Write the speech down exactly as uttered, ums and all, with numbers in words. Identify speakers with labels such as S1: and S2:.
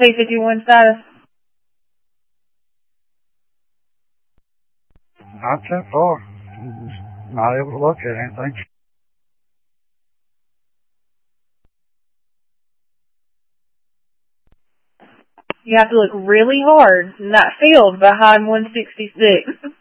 S1: P fifty-one status.
S2: Not that far. Not able to look at anything.
S1: You have to look really hard in that field behind one sixty-six.